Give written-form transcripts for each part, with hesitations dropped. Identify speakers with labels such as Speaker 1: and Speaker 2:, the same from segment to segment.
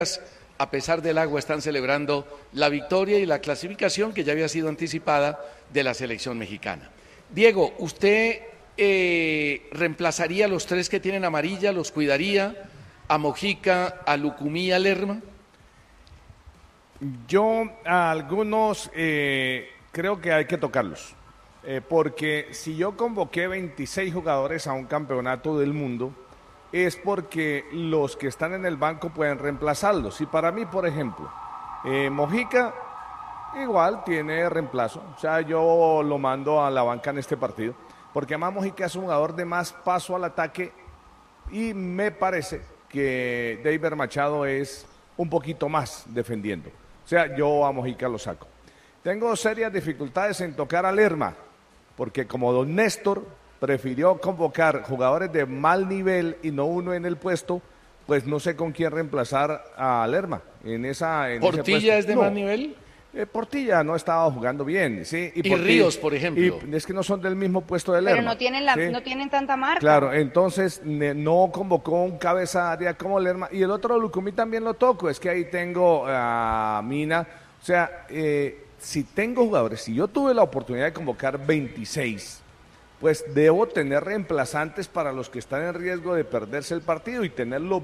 Speaker 1: a pesar del agua, están celebrando la victoria y la clasificación que ya había sido anticipada de la selección mexicana. Diego, ¿usted reemplazaría a los tres que tienen amarilla, los cuidaría, a Mojica, a Lucumí, a Lerma?
Speaker 2: Yo a algunos creo que hay que tocarlos, porque si yo convoqué 26 jugadores a un campeonato del mundo, es porque los que están en el banco pueden reemplazarlos. Y para mí, por ejemplo, Mojica igual tiene reemplazo, o sea, yo lo mando a la banca en este partido, porque además Mojica es un jugador de más paso al ataque y me parece que David Machado es un poquito más defendiendo. O sea, yo a Mojica lo saco. Tengo serias dificultades en tocar a Lerma, porque como don Néstor prefirió convocar jugadores de mal nivel y no uno en el puesto, pues no sé con quién reemplazar a Lerma.
Speaker 1: ¿Portilla es de mal nivel?
Speaker 2: Portilla no estaba jugando bien, ¿sí?
Speaker 1: Y Ríos, por ejemplo.
Speaker 2: Y es que no son del mismo puesto de Lerma.
Speaker 3: Pero no tienen tanta marca.
Speaker 2: Claro, entonces no convocó un cabeza de área como Lerma. Y el otro Lucumí también lo toco, es que ahí tengo a Mina. O sea, si tengo jugadores, si yo tuve la oportunidad de convocar 26, pues debo tener reemplazantes para los que están en riesgo de perderse el partido y tener los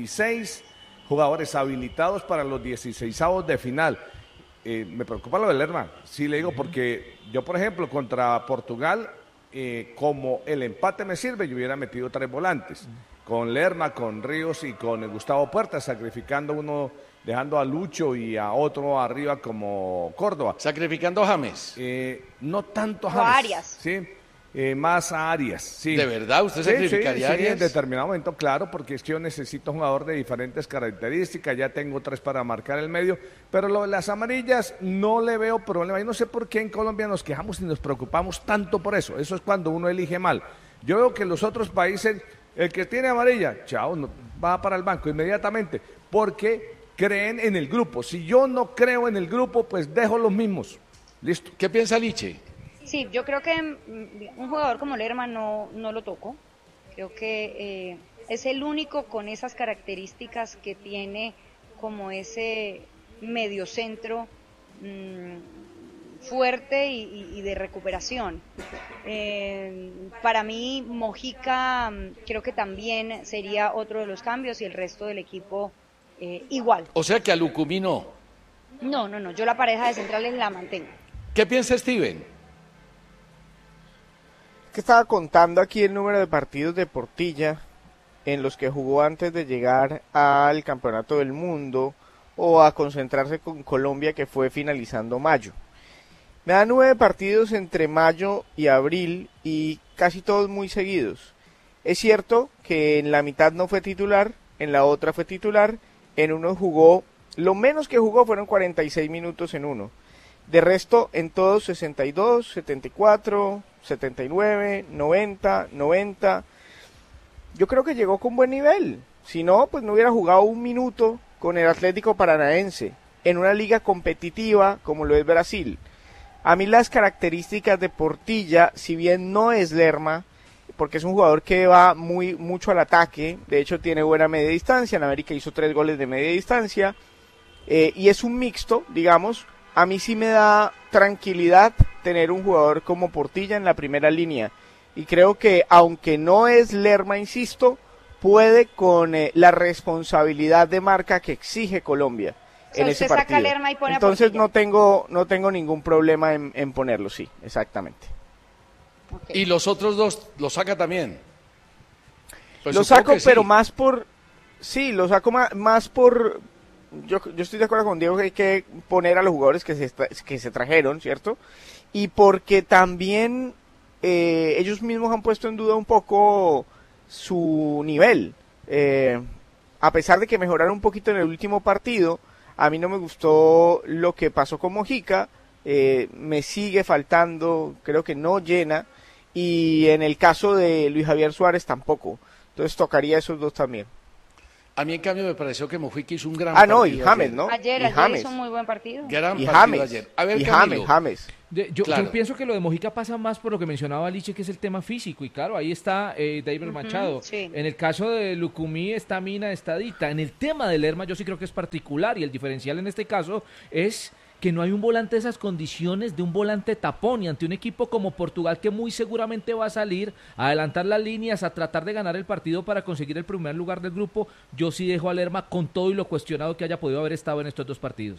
Speaker 2: 26 jugadores habilitados para los 16avos de final. Me preocupa lo de Lerma, sí le digo, porque yo, por ejemplo, contra Portugal, como el empate me sirve, yo hubiera metido 3 volantes, con Lerma, con Ríos y con Gustavo Puerta, sacrificando uno, dejando a Lucho y a otro arriba como Córdoba.
Speaker 1: ¿Sacrificando a James?
Speaker 2: No tanto a
Speaker 3: O
Speaker 2: James.
Speaker 3: a Arias.
Speaker 2: Sí. Más a Arias, sí.
Speaker 1: ¿De verdad usted sacrificaría a Arias?
Speaker 2: Sí, en determinado momento, claro, porque es que yo necesito un jugador de diferentes características, ya tengo 3 para marcar el medio, pero lo de las amarillas no le veo problema. Y no sé por qué en Colombia nos quejamos y nos preocupamos tanto por eso. Eso es cuando uno elige mal. Yo veo que en los otros países, el que tiene amarilla, chao, no, va para el banco inmediatamente, porque creen en el grupo. Si yo no creo en el grupo, pues dejo los mismos. Listo.
Speaker 1: ¿Qué piensa Liche?
Speaker 3: Sí, yo creo que un jugador como Lerma no lo toco. Creo que es el único con esas características que tiene como ese mediocentro fuerte y de recuperación. Para mí, Mojica creo que también sería otro de los cambios y el resto del equipo igual.
Speaker 1: O sea que a Lucumí no.
Speaker 3: No, yo la pareja de centrales la mantengo.
Speaker 1: ¿Qué piensa Steven?
Speaker 4: Que estaba contando aquí el número de partidos de Portilla en los que jugó antes de llegar al Campeonato del Mundo o a concentrarse con Colombia, que fue finalizando mayo. Me da 9 partidos entre mayo y abril y casi todos muy seguidos. Es cierto que en la mitad no fue titular, en la otra fue titular, en uno jugó, lo menos que jugó fueron 46 minutos en uno. De resto, en todos 62, 74, 79, 90, 90. Yo creo que llegó con buen nivel. Si no, pues no hubiera jugado un minuto con el Atlético Paranaense en una liga competitiva como lo es Brasil. A mí las características de Portilla, si bien no es Lerma, porque es un jugador que va mucho al ataque, de hecho tiene buena media distancia, en América hizo 3 goles de media distancia, y es un mixto, digamos. A mí sí me da tranquilidad tener un jugador como Portilla en la primera línea. Y creo que, aunque no es Lerma, insisto, puede con la responsabilidad de marca que exige Colombia en ese partido.
Speaker 3: Saca Lerma y pone
Speaker 4: Entonces
Speaker 3: a Portilla.
Speaker 4: no tengo ningún problema en ponerlo, sí, exactamente.
Speaker 1: Okay. ¿Y los otros dos los saca también? Pues
Speaker 4: lo saco, pero
Speaker 1: sí.
Speaker 4: más por... Sí, lo saco más por... Yo estoy de acuerdo con Diego que hay que poner a los jugadores que se trajeron, ¿cierto? Y porque también ellos mismos han puesto en duda un poco su nivel. A pesar de que mejoraron un poquito en el último partido, a mí no me gustó lo que pasó con Mojica, me sigue faltando, creo que no llena, y en el caso de Luis Javier Suárez tampoco. Entonces tocaría esos dos también.
Speaker 1: A mí, en cambio, me pareció que Mojica hizo un gran
Speaker 4: Ah, no,
Speaker 1: partido
Speaker 4: y James,
Speaker 1: ayer.
Speaker 4: ¿no?
Speaker 3: Ayer hizo un muy buen partido.
Speaker 1: Gran
Speaker 4: Y
Speaker 1: partido
Speaker 4: James,
Speaker 1: ayer. A ver,
Speaker 4: y
Speaker 1: Camilo.
Speaker 4: James.
Speaker 5: Yo
Speaker 1: Claro.
Speaker 5: pienso que lo de Mojica pasa más por lo que mencionaba Liche, que es el tema físico, y claro, ahí está David Machado.
Speaker 3: sí.
Speaker 5: En el caso de Lucumí está Mina, está Dita. En el tema de Lerma yo sí creo que es particular, y el diferencial en este caso es que no hay un volante de esas condiciones, de un volante tapón, y ante un equipo como Portugal que muy seguramente va a salir a adelantar las líneas, a tratar de ganar el partido para conseguir el primer lugar del grupo, yo sí dejo a Lerma con todo y lo cuestionado que haya podido haber estado en estos dos partidos.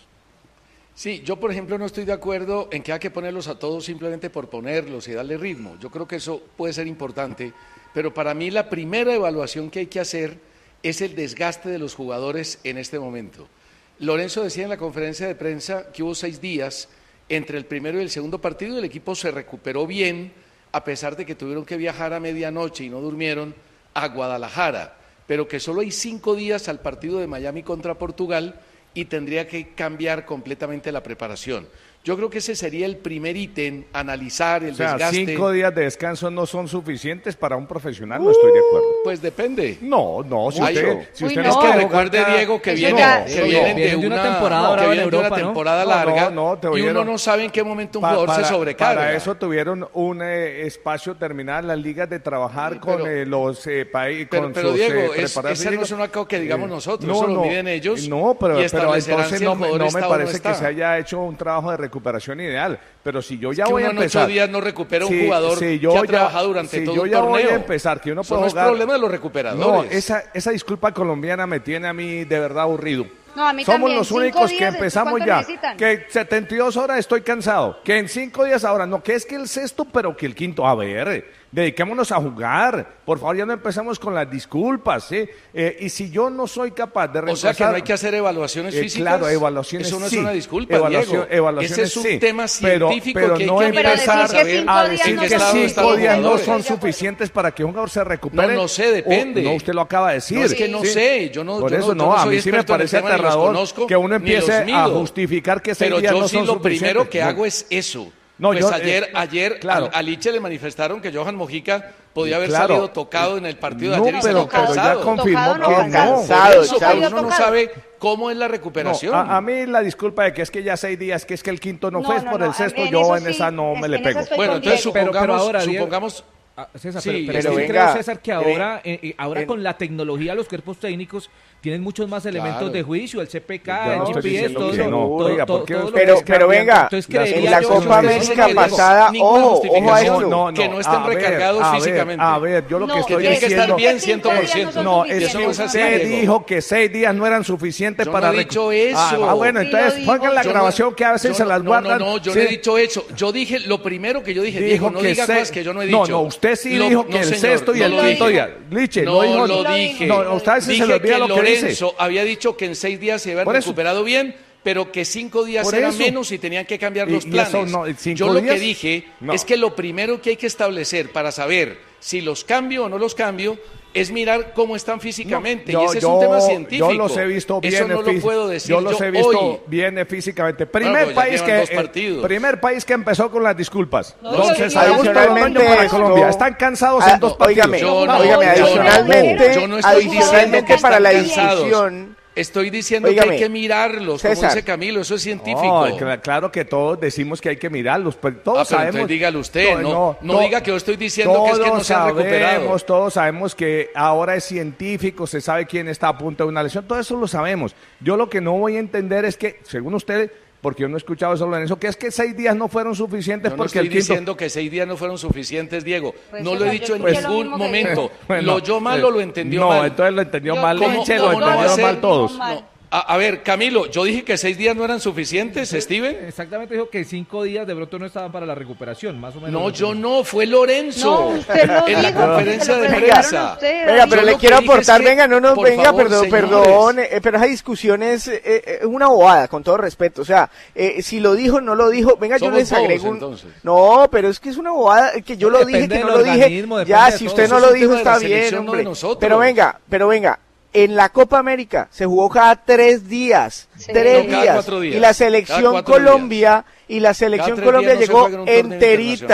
Speaker 1: Sí, yo por ejemplo no estoy de acuerdo en que hay que ponerlos a todos simplemente por ponerlos y darle ritmo. Yo creo que eso puede ser importante, pero para mí la primera evaluación que hay que hacer es el desgaste de los jugadores en este momento. Lorenzo decía en la conferencia de prensa que hubo 6 días entre el primero y el segundo partido y el equipo se recuperó bien, a pesar de que tuvieron que viajar a medianoche y no durmieron a Guadalajara, pero que solo hay 5 días al partido de Miami contra Portugal y tendría que cambiar completamente la preparación. Yo creo que ese sería el primer ítem, analizar el desgaste.
Speaker 2: 5 días de descanso no son suficientes para un profesional, no estoy de acuerdo.
Speaker 1: Pues depende.
Speaker 2: No, si
Speaker 1: Ay,
Speaker 2: usted, si
Speaker 3: uy,
Speaker 2: usted
Speaker 3: no.
Speaker 1: Es
Speaker 2: no
Speaker 1: que
Speaker 2: puede
Speaker 1: recuerde,
Speaker 2: jugar cada-
Speaker 1: Diego, que
Speaker 3: Eso
Speaker 1: vienen,
Speaker 3: ya-
Speaker 1: que vienen
Speaker 5: vienen de una temporada
Speaker 1: que
Speaker 5: brava en
Speaker 1: vienen de una
Speaker 5: Europa, ¿no?
Speaker 1: temporada
Speaker 2: No,
Speaker 1: larga
Speaker 2: no, te
Speaker 1: y uno
Speaker 2: oyeron.
Speaker 1: no sabe en qué momento un jugador se sobrecarga.
Speaker 2: Para eso tuvieron un espacio terminal las ligas de trabajar
Speaker 1: Sí,
Speaker 2: con
Speaker 1: pero-
Speaker 2: los países.
Speaker 1: Pero Diego, ese no es un acto que digamos nosotros, eso lo miden ellos
Speaker 2: No, pero
Speaker 1: y establecerán
Speaker 2: entonces
Speaker 1: si el
Speaker 2: no me
Speaker 1: jugador está o no
Speaker 2: parece
Speaker 1: está.
Speaker 2: que se haya hecho un trabajo de recuperación ideal. Pero si yo ya
Speaker 1: que
Speaker 2: voy a
Speaker 1: uno en 8
Speaker 2: empezar.
Speaker 1: días no recupera un
Speaker 2: si-
Speaker 1: jugador
Speaker 2: si
Speaker 1: que ha trabajado durante
Speaker 2: si
Speaker 1: todo
Speaker 2: yo
Speaker 1: un
Speaker 2: ya voy
Speaker 1: torneo.
Speaker 2: a empezar, que uno
Speaker 1: Eso
Speaker 2: puede
Speaker 1: no es
Speaker 2: jugar.
Speaker 1: problema de los
Speaker 2: No,
Speaker 1: recuperadores.
Speaker 2: esa disculpa colombiana me tiene a mí de verdad aburrido.
Speaker 3: No, a mí
Speaker 2: Somos
Speaker 3: también,
Speaker 2: los
Speaker 3: 5
Speaker 2: únicos que
Speaker 3: días,
Speaker 2: empezamos
Speaker 3: ¿cuánto
Speaker 2: ya.
Speaker 3: necesitan?
Speaker 2: Que 72 horas estoy cansado. Que en 5 días ahora. No, que es que el sexto, pero que el quinto. A ver, dediquémonos a jugar. Por favor, ya no empezamos con las disculpas. ¿Sí? Y si yo no soy capaz de
Speaker 1: O
Speaker 2: reemplazar...
Speaker 1: sea que no hay que hacer evaluaciones físicas.
Speaker 2: Claro, evaluaciones
Speaker 1: Eso no
Speaker 2: sí.
Speaker 1: es una disculpa, Diego.
Speaker 2: Evaluaciones
Speaker 1: Ese es un
Speaker 2: sí.
Speaker 1: tema científico
Speaker 2: pero
Speaker 1: que hay
Speaker 2: no
Speaker 1: que
Speaker 3: Pero
Speaker 2: empezar
Speaker 3: decir que 5
Speaker 2: a
Speaker 3: días
Speaker 2: decir
Speaker 3: no
Speaker 2: que
Speaker 3: son
Speaker 2: 5
Speaker 3: suficientes.
Speaker 2: días no
Speaker 3: Estoy
Speaker 2: son
Speaker 3: de acuerdo.
Speaker 2: suficientes para que un jugador se recupere.
Speaker 1: No sé, depende.
Speaker 2: No, usted lo acaba de decir.
Speaker 1: No, es que no sé, yo no-
Speaker 2: Por
Speaker 1: yo
Speaker 2: eso
Speaker 1: no- yo no
Speaker 2: a
Speaker 1: soy
Speaker 2: mí sí me
Speaker 1: experto en el
Speaker 2: parece
Speaker 1: tema, ni los
Speaker 2: aterrador
Speaker 1: conozco,
Speaker 2: que uno
Speaker 1: ni los
Speaker 2: empiece a
Speaker 1: mido.
Speaker 2: justificar que 6
Speaker 1: Pero
Speaker 2: días
Speaker 1: yo
Speaker 2: no
Speaker 1: sí
Speaker 2: son
Speaker 1: lo primero
Speaker 2: suficientes.
Speaker 1: que
Speaker 2: No.
Speaker 1: hago es eso.
Speaker 2: No,
Speaker 1: Pues
Speaker 2: yo,
Speaker 1: ayer
Speaker 2: claro.
Speaker 1: a Liche le manifestaron que Johan Mojica podía haber
Speaker 2: Claro.
Speaker 1: salido tocado en el partido de
Speaker 2: No,
Speaker 1: ayer y
Speaker 2: pero
Speaker 1: salió
Speaker 2: ya
Speaker 1: cansado.
Speaker 2: confirmó
Speaker 3: Tocado,
Speaker 2: que
Speaker 3: no,
Speaker 2: no.
Speaker 4: cansado,
Speaker 1: Por eso,
Speaker 4: Chávez.
Speaker 1: pero uno no
Speaker 3: Tocado.
Speaker 1: sabe cómo es la recuperación.
Speaker 2: A mí la disculpa de que es que ya 6 días, que es que el quinto no, fue, es por el sexto,
Speaker 3: en
Speaker 2: yo
Speaker 3: eso
Speaker 2: en
Speaker 3: sí,
Speaker 2: esa no
Speaker 3: es
Speaker 2: me
Speaker 3: que
Speaker 2: le
Speaker 3: en
Speaker 2: pego.
Speaker 3: eso estoy
Speaker 1: Bueno,
Speaker 3: con
Speaker 1: entonces
Speaker 3: Diego.
Speaker 5: Pero ahora, Diego,
Speaker 1: supongamos
Speaker 5: César,
Speaker 1: Sí,
Speaker 5: pero
Speaker 4: pero
Speaker 5: sí
Speaker 4: venga,
Speaker 5: creo, César, que ahora con la tecnología los cuerpos técnicos tienen muchos más elementos
Speaker 1: Claro.
Speaker 5: de juicio, el CPK,
Speaker 2: Yo
Speaker 5: el
Speaker 2: no estoy
Speaker 5: GPS,
Speaker 2: diciendo
Speaker 5: todo
Speaker 2: que
Speaker 5: lo-
Speaker 2: no.
Speaker 5: todo-
Speaker 2: Oiga,
Speaker 5: todo-
Speaker 2: ¿por qué
Speaker 5: todo lo
Speaker 2: ustedes
Speaker 5: que-
Speaker 4: Pero venga,
Speaker 5: Entonces, creería
Speaker 4: en la
Speaker 5: yo
Speaker 4: Copa
Speaker 5: que
Speaker 4: América
Speaker 5: ustedes-
Speaker 4: pasada,
Speaker 1: ninguna
Speaker 4: ojo a
Speaker 1: justificación.
Speaker 4: esto.
Speaker 1: Que no estén
Speaker 2: a ver,
Speaker 1: recargados
Speaker 2: a ver,
Speaker 1: físicamente.
Speaker 2: A ver, yo lo
Speaker 3: No,
Speaker 2: que estoy
Speaker 1: tiene que estar
Speaker 2: diciendo...
Speaker 1: bien
Speaker 3: 5 días
Speaker 1: 100%.
Speaker 2: No,
Speaker 3: suficientes.
Speaker 2: es
Speaker 1: Eso
Speaker 2: que
Speaker 1: no es así,
Speaker 2: usted
Speaker 1: Diego.
Speaker 2: dijo que 6 días no eran suficientes
Speaker 1: Yo
Speaker 2: para...
Speaker 1: no he dicho eso.
Speaker 2: Bueno,
Speaker 3: Sí,
Speaker 2: entonces
Speaker 3: lo dijo.
Speaker 2: pongan la
Speaker 1: Yo
Speaker 2: grabación que a veces
Speaker 1: yo
Speaker 2: se las guardan.
Speaker 1: No, yo
Speaker 2: Sí.
Speaker 1: no he dicho eso. Yo dije, lo primero que yo dije, Diego, no diga cosas que yo no he dicho.
Speaker 2: No, usted sí dijo que el
Speaker 1: señor,
Speaker 2: sexto y
Speaker 1: no
Speaker 2: el
Speaker 1: lo
Speaker 2: quinto
Speaker 1: dije.
Speaker 2: día. Liche,
Speaker 1: No
Speaker 2: dijo.
Speaker 1: lo dije.
Speaker 2: No, a usted se
Speaker 1: Dije
Speaker 2: le olvida
Speaker 1: que
Speaker 2: lo que dice.
Speaker 1: Lorenzo había dicho que en 6 días se había
Speaker 2: Por eso.
Speaker 1: recuperado bien, pero que 5 días
Speaker 2: Por
Speaker 1: era
Speaker 2: eso.
Speaker 1: menos y tenían que cambiar los
Speaker 2: Y
Speaker 1: planes.
Speaker 2: eso no, 5
Speaker 1: yo lo que
Speaker 2: días,
Speaker 1: dije
Speaker 2: no.
Speaker 1: es que lo primero que hay que establecer para saber si los cambio o no los cambio es mirar cómo están físicamente.
Speaker 2: No,
Speaker 1: y ese es un tema científico.
Speaker 2: Yo los he visto bien.
Speaker 1: Eso no lo puedo decir
Speaker 2: yo los he visto
Speaker 1: hoy.
Speaker 2: bien físicamente.
Speaker 1: Bueno,
Speaker 2: Primer,
Speaker 1: pues ya llevan 2 partidos.
Speaker 2: primer país que empezó con las disculpas.
Speaker 3: No,
Speaker 2: Entonces,
Speaker 3: yo-
Speaker 2: sabemos todo el daño para
Speaker 4: adicionalmente
Speaker 2: Colombia.
Speaker 4: esto-
Speaker 2: Están cansados en 2 partidos.
Speaker 4: Óigame,
Speaker 1: Yo no,
Speaker 4: óigame,
Speaker 1: yo no,
Speaker 4: adicionalmente,
Speaker 1: yo no estoy diciendo
Speaker 4: adicionalmente
Speaker 1: que
Speaker 4: para la
Speaker 1: están cansados.
Speaker 4: discusión,
Speaker 1: Estoy diciendo que
Speaker 4: Óigame,
Speaker 1: hay que mirarlos, como
Speaker 4: César.
Speaker 1: dice Camilo, eso es científico.
Speaker 2: No, claro que todos decimos que hay que mirarlos, pero todos
Speaker 1: Pero
Speaker 2: sabemos.
Speaker 1: entonces dígalo usted, no diga que yo estoy diciendo que es que no se han recuperado.
Speaker 2: Todos sabemos que ahora es científico, se sabe quién está a punto de una lesión, todo eso lo sabemos. Yo lo que no voy a entender es que, según usted, porque yo no he escuchado eso en eso, que es que 6 días no fueron suficientes
Speaker 1: Yo no
Speaker 2: porque
Speaker 1: estoy
Speaker 2: el quinto...
Speaker 1: diciendo que 6 días no fueron suficientes, Diego.
Speaker 3: Pues,
Speaker 1: no lo
Speaker 3: César,
Speaker 1: he dicho
Speaker 3: yo
Speaker 1: en
Speaker 3: escuché lo
Speaker 1: ningún
Speaker 3: mismo que
Speaker 1: momento.
Speaker 3: dijo.
Speaker 2: Bueno,
Speaker 1: Lo yo malo lo entendió
Speaker 2: no,
Speaker 1: mal.
Speaker 2: entonces lo entendió
Speaker 3: Yo-
Speaker 2: mal,
Speaker 3: ¿cómo-
Speaker 2: Liche,
Speaker 1: cómo
Speaker 2: lo
Speaker 1: no va a
Speaker 2: entendieron
Speaker 1: ser?
Speaker 2: mal todos.
Speaker 3: Mal.
Speaker 1: A ver, Camilo, yo dije que 6 días no eran suficientes, Steven.
Speaker 5: Exactamente, dijo que 5 días de pronto no estaban para la recuperación, más o menos.
Speaker 1: No, yo no, fue Lorenzo.
Speaker 3: No, usted lo
Speaker 1: en la
Speaker 3: dijo,
Speaker 1: conferencia
Speaker 3: se
Speaker 1: de
Speaker 3: lo
Speaker 1: prensa.
Speaker 3: preguntaron a usted.
Speaker 4: venga,
Speaker 3: Yo
Speaker 4: pero
Speaker 1: lo
Speaker 4: le
Speaker 1: que
Speaker 4: quiero
Speaker 1: dije es
Speaker 4: aportar,
Speaker 1: que,
Speaker 4: venga, no,
Speaker 1: por
Speaker 4: venga,
Speaker 1: favor,
Speaker 4: perdón,
Speaker 1: señores.
Speaker 4: pero esa discusión es una bobada, con todo respeto, o sea, si lo dijo, no lo dijo, venga, yo
Speaker 1: Somos
Speaker 4: les
Speaker 1: bobos,
Speaker 4: agrego un...
Speaker 1: entonces.
Speaker 4: No, pero es que es una bobada, que yo lo dije,
Speaker 5: Depende
Speaker 4: que no
Speaker 5: del
Speaker 4: lo dije,
Speaker 5: organismo, depende
Speaker 4: ya,
Speaker 5: de
Speaker 4: si
Speaker 5: todo.
Speaker 4: usted no
Speaker 1: Eso
Speaker 4: lo
Speaker 1: es un
Speaker 4: dijo,
Speaker 1: tema de la
Speaker 4: está bien,
Speaker 1: selección, no de
Speaker 4: hombre,
Speaker 1: nosotros.
Speaker 4: pero venga, en la Copa América se jugó cada 3 días,
Speaker 3: Sí.
Speaker 4: 3
Speaker 1: No, cada
Speaker 4: días,
Speaker 1: 4 días.
Speaker 4: y la selección
Speaker 1: Cada 4
Speaker 4: Colombia, y la selección
Speaker 1: Cada 3
Speaker 4: Colombia
Speaker 1: días no se
Speaker 4: llegó
Speaker 1: juega en un torneo
Speaker 4: enterita,
Speaker 1: internacional.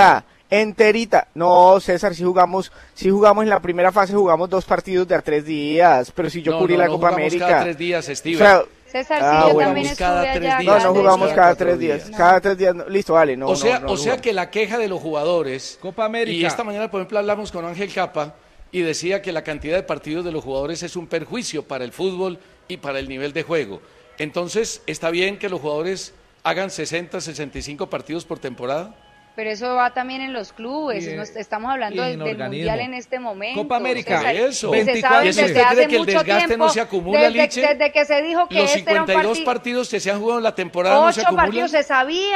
Speaker 4: Enterita. No, César, si jugamos en la primera fase, jugamos 2 partidos de a 3 días, pero si yo cubrí la Copa América.
Speaker 1: Cada 3 días, Steven.
Speaker 4: O sea,
Speaker 3: César, sí, yo
Speaker 4: bueno.
Speaker 3: también estuve
Speaker 1: Cada 3
Speaker 3: allá.
Speaker 1: días.
Speaker 4: no jugamos cada 3
Speaker 1: 4
Speaker 4: días.
Speaker 1: días.
Speaker 4: Cada 3 días, listo, vale, no.
Speaker 1: O sea
Speaker 4: jugamos.
Speaker 1: que la queja de los jugadores.
Speaker 5: Copa América.
Speaker 1: Y esta mañana, por ejemplo, hablamos con Ángel Capa y decía que la cantidad de partidos de los jugadores es un perjuicio para el fútbol y para el nivel de juego. Entonces, ¿está bien que los jugadores hagan 60, 65 partidos por temporada?
Speaker 3: Pero eso va también en los clubes, estamos hablando
Speaker 5: y en
Speaker 3: del
Speaker 5: organismo.
Speaker 3: Mundial en este momento.
Speaker 5: Copa América.
Speaker 3: César,
Speaker 1: Eso.
Speaker 3: que se
Speaker 5: 24.
Speaker 3: sabe
Speaker 1: ¿Y eso
Speaker 3: desde
Speaker 1: usted cree
Speaker 3: hace
Speaker 1: que el
Speaker 3: mucho
Speaker 1: desgaste
Speaker 3: tiempo,
Speaker 1: no se acumula, Liche?
Speaker 3: desde que se dijo que
Speaker 1: Los
Speaker 3: este era un
Speaker 1: 52 partidos que se han jugado en la temporada no se
Speaker 3: 8
Speaker 1: acumulan.
Speaker 3: partidos se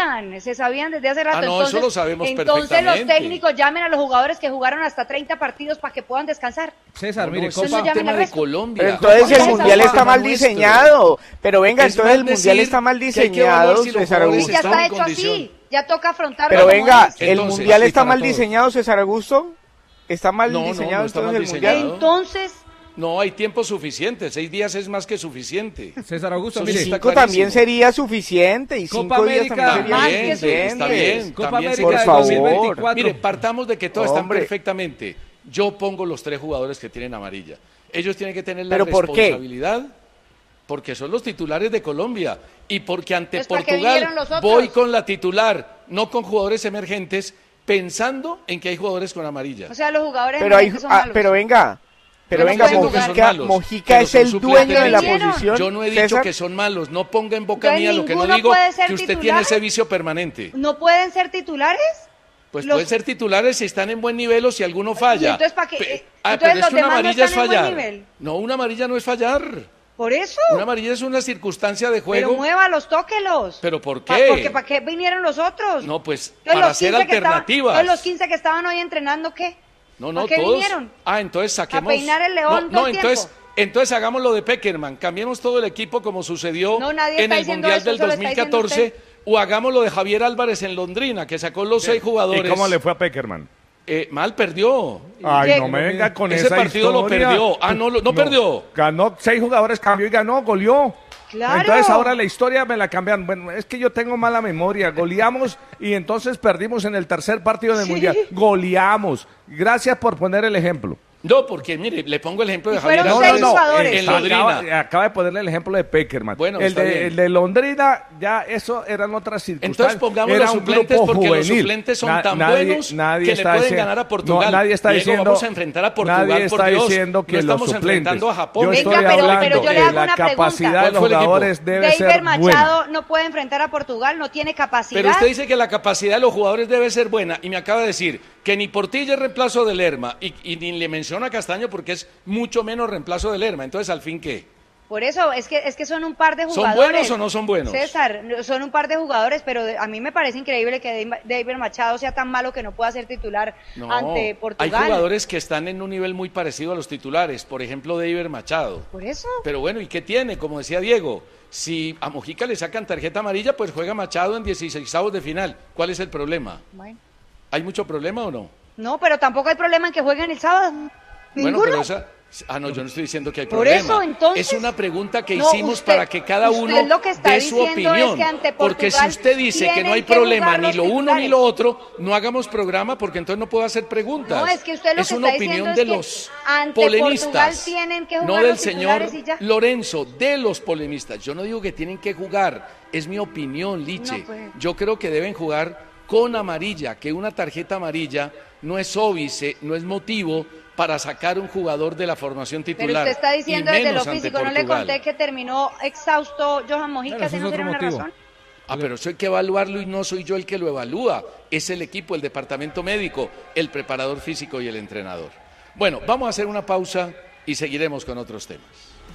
Speaker 3: sabían desde hace rato.
Speaker 1: Ah, no, eso lo sabemos
Speaker 3: entonces
Speaker 1: perfectamente.
Speaker 3: los técnicos llamen a los jugadores que jugaron hasta 30 partidos para que puedan descansar.
Speaker 5: César,
Speaker 1: No,
Speaker 5: mire,
Speaker 1: eso es
Speaker 3: no
Speaker 1: un
Speaker 3: llamen
Speaker 1: tema
Speaker 3: al
Speaker 1: de
Speaker 3: resto.
Speaker 1: Colombia.
Speaker 4: Pero entonces
Speaker 3: Oye,
Speaker 4: el mundial
Speaker 3: esa
Speaker 4: está mal
Speaker 1: nuestro.
Speaker 4: diseñado. Pero venga,
Speaker 1: Es
Speaker 4: entonces el
Speaker 1: mal
Speaker 4: mundial
Speaker 1: decir
Speaker 4: está mal
Speaker 1: que hay que evaluar
Speaker 4: diseñado,
Speaker 1: si los
Speaker 4: César
Speaker 1: jugadores
Speaker 3: Y
Speaker 4: Augusto.
Speaker 3: ya
Speaker 1: están
Speaker 3: está
Speaker 1: en
Speaker 3: hecho
Speaker 1: condición.
Speaker 3: así, ya toca afrontarlo.
Speaker 4: Pero
Speaker 3: como
Speaker 4: venga,
Speaker 3: es.
Speaker 4: el
Speaker 1: Entonces,
Speaker 4: mundial
Speaker 1: sí,
Speaker 4: está
Speaker 1: para
Speaker 4: mal
Speaker 1: todos.
Speaker 4: diseñado, César Augusto. Está mal
Speaker 1: No, no,
Speaker 4: diseñado
Speaker 1: no está
Speaker 4: entonces
Speaker 1: mal
Speaker 4: el
Speaker 1: diseñado.
Speaker 4: mundial.
Speaker 3: Entonces,
Speaker 1: No, hay tiempo suficiente. 6 días es más que suficiente.
Speaker 5: César Augusto,
Speaker 1: Eso
Speaker 4: Y
Speaker 1: sí
Speaker 5: mire,
Speaker 1: está
Speaker 4: 5 también
Speaker 1: clarísimo.
Speaker 4: sería suficiente. Y
Speaker 5: Copa
Speaker 4: 5 días
Speaker 5: América.
Speaker 4: también
Speaker 3: Más
Speaker 4: sería
Speaker 3: que
Speaker 4: suficiente.
Speaker 1: Está bien.
Speaker 5: Copa
Speaker 1: también
Speaker 5: América
Speaker 4: por
Speaker 5: del
Speaker 4: favor.
Speaker 5: 2024.
Speaker 1: Mire, partamos de que todos están
Speaker 4: Hombre.
Speaker 1: perfectamente. Yo pongo los 3 jugadores que tienen amarilla. Ellos tienen que tener la
Speaker 4: ¿Pero por qué?
Speaker 1: responsabilidad porque son los titulares de Colombia y porque ante
Speaker 3: Pues, ¿para qué
Speaker 1: Portugal
Speaker 3: vinieron los otros?
Speaker 1: voy con la titular, no con jugadores emergentes, pensando en que hay jugadores con amarilla.
Speaker 3: o sea, los jugadores
Speaker 4: Pero, hay,
Speaker 3: emergentes son malos.
Speaker 4: pero venga,
Speaker 1: Yo no
Speaker 4: venga,
Speaker 1: estoy diciendo que son
Speaker 4: Mojica,
Speaker 1: malos,
Speaker 4: Mojica
Speaker 1: pero
Speaker 4: es
Speaker 1: son
Speaker 4: el
Speaker 1: suplentes.
Speaker 4: dueño de la
Speaker 3: ¿Vinieron?
Speaker 4: posición.
Speaker 1: Yo no he dicho
Speaker 4: César,
Speaker 1: que son malos, no ponga en boca
Speaker 3: Entonces,
Speaker 1: mía lo que no
Speaker 3: ¿ninguno
Speaker 1: digo,
Speaker 3: puede ser
Speaker 1: que usted
Speaker 3: titular?
Speaker 1: tiene ese vicio permanente.
Speaker 3: ¿No pueden ser titulares?
Speaker 1: Pues
Speaker 3: Los-
Speaker 1: pueden ser titulares si están en buen nivel o si alguno falla.
Speaker 3: ¿Y entonces para qué?
Speaker 1: Pero
Speaker 3: Entonces
Speaker 1: es
Speaker 3: los
Speaker 1: que una
Speaker 3: demás no
Speaker 1: amarilla es
Speaker 3: están en buen
Speaker 1: fallar.
Speaker 3: nivel.
Speaker 1: No, una amarilla no es fallar.
Speaker 3: Por eso.
Speaker 1: Una amarilla es una circunstancia de juego.
Speaker 3: Pero muévalos, tóquelos.
Speaker 1: ¿Pero por qué?
Speaker 3: Porque ¿para qué vinieron los otros?
Speaker 1: No, pues
Speaker 3: Entonces,
Speaker 1: para
Speaker 3: los
Speaker 1: hacer
Speaker 3: 15 que estaban-
Speaker 1: alternativas.
Speaker 3: entonces, los 15 que estaban hoy entrenando, ¿qué?
Speaker 1: No, no,
Speaker 3: ¿A qué
Speaker 1: todos.
Speaker 3: vinieron?
Speaker 1: Ah, entonces saquemos.
Speaker 3: ¿A peinar el león todo el
Speaker 1: entonces,
Speaker 3: tiempo?
Speaker 1: entonces hagamos lo de Peckerman. Cambiemos todo el equipo como sucedió
Speaker 3: No, nadie
Speaker 1: en
Speaker 3: está
Speaker 1: el
Speaker 3: diciendo
Speaker 1: Mundial
Speaker 3: eso,
Speaker 1: del
Speaker 3: eso lo está diciendo
Speaker 1: 2014. O hagamos lo de Javier Álvarez en Londrina, que sacó los 6 jugadores.
Speaker 2: ¿Y cómo le fue a Peckerman?
Speaker 1: Mal perdió.
Speaker 2: Ay,
Speaker 3: Llega-
Speaker 2: no me venga con
Speaker 1: Ese
Speaker 2: esa
Speaker 1: partido lo
Speaker 2: historia.
Speaker 1: perdió. Ah, no perdió.
Speaker 2: Ganó 6 jugadores, cambió y ganó, goleó.
Speaker 3: Claro.
Speaker 2: Entonces ahora la historia me la cambian. Bueno, es que yo tengo mala memoria. Goleamos y entonces perdimos en el tercer partido del
Speaker 3: Sí.
Speaker 2: Mundial. Goleamos. Gracias por poner el ejemplo.
Speaker 1: No, porque mire, le pongo el ejemplo de
Speaker 3: Y
Speaker 1: Javier
Speaker 3: fueron
Speaker 1: Álvarez
Speaker 3: seis jugadores.
Speaker 1: en Londrina.
Speaker 2: Acaba de ponerle el ejemplo de Peckerman.
Speaker 1: Bueno,
Speaker 2: el
Speaker 1: está bien.
Speaker 2: de Londrina, ya eso eran otras circunstancias.
Speaker 1: Entonces pongamos
Speaker 2: Era
Speaker 1: los
Speaker 2: un
Speaker 1: suplentes
Speaker 2: grupo
Speaker 1: porque los
Speaker 2: juvenil.
Speaker 1: suplentes son
Speaker 2: Na-
Speaker 1: tan
Speaker 2: nadie-
Speaker 1: buenos
Speaker 2: nadie
Speaker 1: que le
Speaker 2: está
Speaker 1: pueden
Speaker 2: diciendo-
Speaker 1: ganar a Portugal.
Speaker 2: No, nadie está
Speaker 1: Diego,
Speaker 2: diciendo,
Speaker 1: vamos a enfrentar a Portugal,
Speaker 2: nadie
Speaker 1: por
Speaker 2: está
Speaker 1: Dios.
Speaker 2: diciendo que
Speaker 1: No estamos
Speaker 2: los suplentes.
Speaker 1: enfrentando a Japón.
Speaker 2: Yo
Speaker 3: Venga,
Speaker 2: estoy
Speaker 3: pero
Speaker 2: hablando
Speaker 3: yo le
Speaker 2: que
Speaker 3: hago
Speaker 2: la
Speaker 3: una pregunta.
Speaker 2: capacidad de
Speaker 1: ¿Cuál
Speaker 2: los
Speaker 1: fue el equipo?
Speaker 2: jugadores debe
Speaker 3: Deiber
Speaker 2: ser buena.
Speaker 3: Machado no puede enfrentar a Portugal, no tiene capacidad.
Speaker 1: Pero usted dice que la capacidad de los jugadores debe ser buena y me acaba de decir que ni Portilla es reemplazo de Lerma y ni le menciona a Castaño porque es mucho menos reemplazo de Lerma. Entonces, ¿al fin qué?
Speaker 3: Por eso, es que son un par de
Speaker 1: ¿Son
Speaker 3: jugadores.
Speaker 1: buenos o no son buenos?
Speaker 3: César, son un par de jugadores, pero a mí me parece increíble que Deiber Machado sea tan malo que no pueda ser titular
Speaker 1: No,
Speaker 3: ante Portugal.
Speaker 1: hay jugadores que están en un nivel muy parecido a los titulares. Por ejemplo, Deiber Machado.
Speaker 3: Por eso.
Speaker 1: Pero bueno, ¿y qué tiene? Como decía Diego, si a Mojica le sacan tarjeta amarilla, pues juega Machado en 16avos de final. ¿Cuál es el problema?
Speaker 3: Bueno.
Speaker 1: ¿Hay mucho problema o no?
Speaker 3: No, pero tampoco hay problema en que jueguen el sábado.
Speaker 1: Bueno,
Speaker 3: Ninguno.
Speaker 1: pero esa... Ah, no, yo no estoy diciendo que hay
Speaker 3: Por
Speaker 1: problema.
Speaker 3: eso, entonces-
Speaker 1: es una pregunta que
Speaker 3: No,
Speaker 1: hicimos
Speaker 3: usted-
Speaker 1: para que cada
Speaker 3: usted
Speaker 1: uno
Speaker 3: lo que está
Speaker 1: dé su
Speaker 3: diciendo
Speaker 1: opinión.
Speaker 3: es que ante
Speaker 1: Porque si
Speaker 3: Portugal
Speaker 1: usted dice que no hay
Speaker 3: tienen que
Speaker 1: problema
Speaker 3: jugar
Speaker 1: ni
Speaker 3: los
Speaker 1: lo uno ni
Speaker 3: titulares.
Speaker 1: lo otro, no hagamos programa porque entonces no puedo hacer preguntas.
Speaker 3: No, es que usted lo
Speaker 1: es
Speaker 3: que
Speaker 1: una
Speaker 3: está
Speaker 1: opinión
Speaker 3: diciendo
Speaker 1: de
Speaker 3: es que
Speaker 1: los
Speaker 3: ante
Speaker 1: polemistas.
Speaker 3: Portugal tienen que
Speaker 1: no
Speaker 3: jugar
Speaker 1: del
Speaker 3: los
Speaker 1: señor
Speaker 3: titulares y ya.
Speaker 1: Lorenzo, de los polemistas. Yo no digo que tienen que jugar, es mi opinión, Liche.
Speaker 3: No, pues.
Speaker 1: Yo creo que deben jugar con amarilla, que una tarjeta amarilla no es óbice, no es motivo para sacar un jugador de la formación titular.
Speaker 3: Pero usted está diciendo
Speaker 1: y
Speaker 3: desde lo
Speaker 1: menos ante
Speaker 3: físico, no le
Speaker 1: Portugal.
Speaker 3: conté que terminó exhausto Johan Mojica,
Speaker 5: Bueno,
Speaker 3: ¿ese
Speaker 5: ese
Speaker 3: no
Speaker 5: es
Speaker 3: sería
Speaker 5: otro
Speaker 3: una
Speaker 5: motivo.
Speaker 3: razón?
Speaker 1: Ah, pero eso hay que evaluarlo y no soy yo el que lo evalúa. Es el equipo, el departamento médico, el preparador físico y el entrenador. Bueno, vamos a hacer una pausa y seguiremos con otros temas.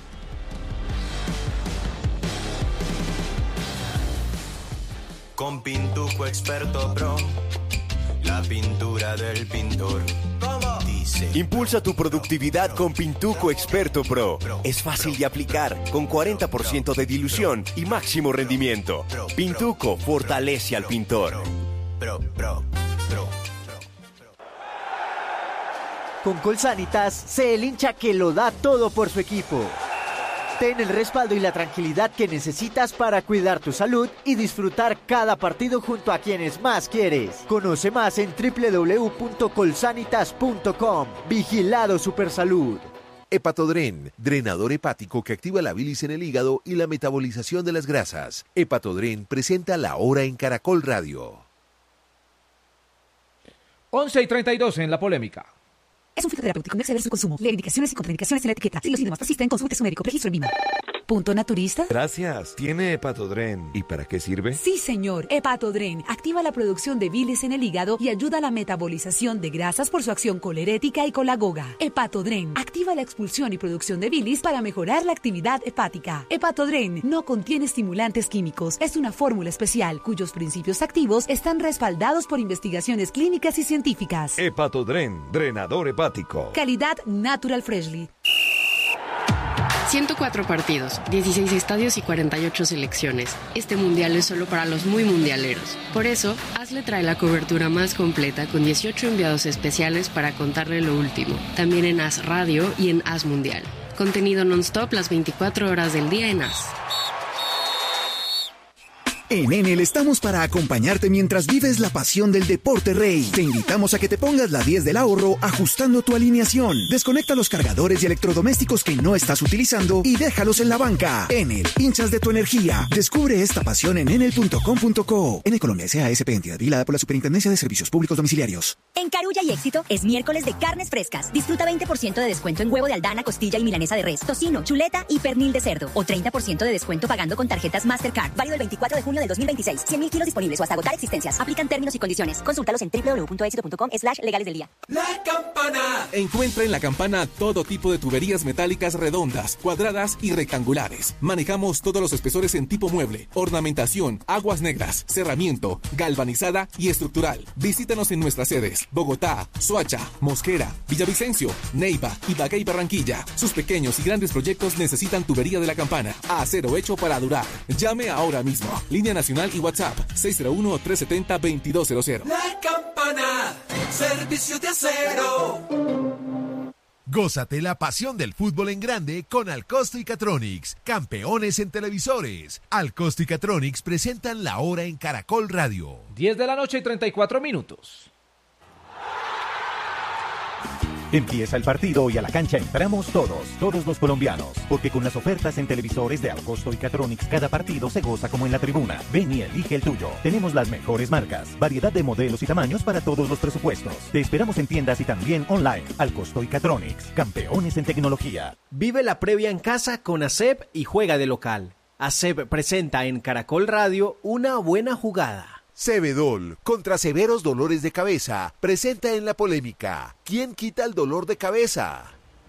Speaker 6: Con Pintuco Experto Pro, la pintura del pintor. Dice.
Speaker 7: Impulsa tu productividad con Pintuco Experto Pro. Es fácil de aplicar, con 40% de dilución y máximo rendimiento. Pintuco fortalece al pintor.
Speaker 6: Pro.
Speaker 8: Con Colsanitas, sé el hincha que lo da todo por su equipo. Ten el respaldo y la tranquilidad que necesitas para cuidar tu salud y disfrutar cada partido junto a quienes más quieres. Conoce más en www.colsanitas.com. Vigilado Supersalud.
Speaker 9: Hepatodren, drenador hepático que activa la bilis en el hígado y la metabolización de las grasas. Hepatodren presenta La Hora en Caracol Radio.
Speaker 5: 11:32 en la polémica.
Speaker 10: Es un fitoterapéutico, no exceder su consumo. Leer indicaciones y contraindicaciones en la etiqueta. Si los síntomas persisten, consulte a su médico. Registro en VIMA. ¿Punto naturista?
Speaker 11: Gracias. ¿Tiene Hepatodren? ¿Y para qué sirve?
Speaker 10: Sí, señor. Hepatodren activa la producción de bilis en el hígado y ayuda a la metabolización de grasas por su acción colerética y colagoga. Hepatodren activa la expulsión y producción de bilis para mejorar la actividad hepática. Hepatodren no contiene estimulantes químicos. Es una fórmula especial cuyos principios activos están respaldados por investigaciones clínicas y científicas.
Speaker 11: Hepatodren, drenador hepático.
Speaker 10: Calidad Natural Freshly.
Speaker 12: 104 partidos, 16 estadios y 48 selecciones. Este mundial es solo para los muy mundialeros. Por eso, ASLE trae la cobertura más completa con 18 enviados especiales para contarle lo último. También en AS Radio y en AS Mundial. Contenido non-stop las 24 horas del día en AS.
Speaker 13: En Enel estamos para acompañarte mientras vives la pasión del deporte rey. Te invitamos a que te pongas la 10 del ahorro ajustando tu alineación. Desconecta los cargadores y electrodomésticos que no estás utilizando y déjalos en la banca. Enel, hinchas de tu energía. Descubre esta pasión en enel.com.co. Enel Colombia S.A.S.P. entidad vigilada por la Superintendencia de Servicios Públicos Domiciliarios.
Speaker 14: En Carulla y Éxito es miércoles de carnes frescas. Disfruta 20% de descuento en huevo de aldana, costilla y milanesa de res, tocino, chuleta y pernil de cerdo. O 30% de descuento pagando con tarjetas Mastercard. Válido el 24 de junio del 2026. 100.000 kilos disponibles o hasta agotar existencias. Aplican términos y condiciones. Consúltalos en www.exito.com/legales del día.
Speaker 15: La Campana. Encuentra en La Campana todo tipo de tuberías metálicas redondas, cuadradas y rectangulares. Manejamos todos los espesores en tipo mueble, ornamentación, aguas negras, cerramiento, galvanizada y estructural. Visítanos en nuestras sedes: Bogotá, Soacha, Mosquera, Villavicencio, Neiva, Ibagué y Barranquilla. Sus pequeños y grandes proyectos necesitan tubería de La Campana. Acero hecho para durar. Llame ahora mismo. Línea nacional y WhatsApp 601-370-2200.
Speaker 16: La Campana, servicio de acero.
Speaker 9: Gózate la pasión del fútbol en grande con Alcosto y Catronics, campeones en televisores. Alcosto y Catronics presentan La Hora en Caracol Radio.
Speaker 5: 10 de la noche y 34 minutos.
Speaker 17: Empieza el partido y a la cancha entramos todos los colombianos, porque con las ofertas en televisores de Alcosto y Catronics cada partido se goza como en la tribuna. Ven y elige el tuyo. Tenemos las mejores marcas, variedad de modelos y tamaños para todos los presupuestos. Te esperamos en tiendas y también online. Alcosto y Catronics, campeones en tecnología.
Speaker 8: Vive la previa en casa con ASEP y juega de local. ASEP presenta en Caracol Radio Una Buena Jugada.
Speaker 9: Cebedol, contra severos dolores de cabeza, presenta en la polémica. ¿Quién quita el dolor de cabeza?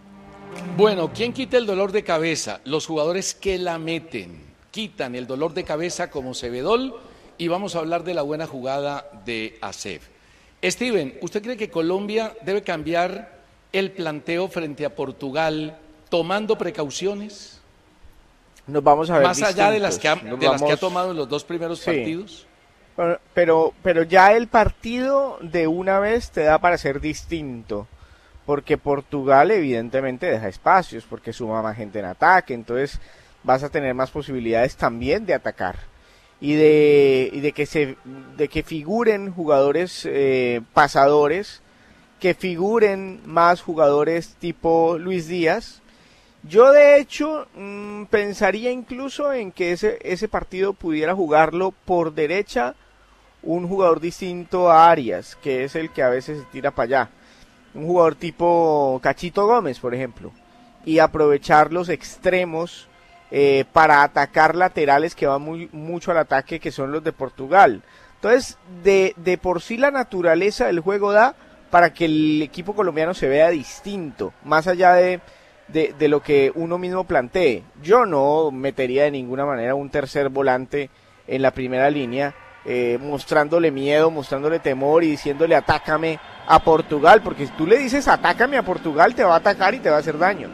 Speaker 1: Bueno, ¿quién quita el dolor de cabeza? Los jugadores que la meten. Quitan el dolor de cabeza como Cebedol y vamos a hablar de la buena jugada de ASEP. Steven, ¿usted cree que Colombia debe cambiar el planteo frente a Portugal tomando precauciones?
Speaker 4: Nos vamos a ver
Speaker 1: más allá de las que ha tomado en los dos primeros partidos.
Speaker 4: Pero ya el partido de una vez te da para ser distinto, porque Portugal evidentemente deja espacios, porque suma más gente en ataque, entonces vas a tener más posibilidades también de atacar y de que figuren jugadores pasadores, que figuren más jugadores tipo Luis Díaz. Yo de hecho pensaría incluso en que ese partido pudiera jugarlo por derecha un jugador distinto a Arias, que es el que a veces se tira para allá, un jugador tipo Cachito Gómez, por ejemplo, y aprovechar los extremos para atacar laterales que van mucho al ataque, que son los de Portugal. Entonces, de por sí la naturaleza del juego da para que el equipo colombiano se vea distinto, más allá de lo que uno mismo plantee. Yo no metería de ninguna manera un tercer volante en la primera línea, mostrándole miedo, mostrándole temor y diciéndole atácame a Portugal, porque si tú le dices atácame a Portugal, te va a atacar y te va a hacer daño.